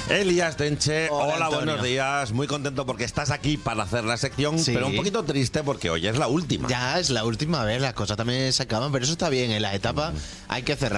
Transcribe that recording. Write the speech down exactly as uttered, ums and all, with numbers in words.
Elías Tenche, Hola, hola, Antonio. buenos días. Muy contento porque estás aquí para hacer la sección, Sí. pero un poquito triste porque hoy es la última. Ya es la última vez, las cosas también se acaban, pero eso está bien, en las etapas hay que cerrar.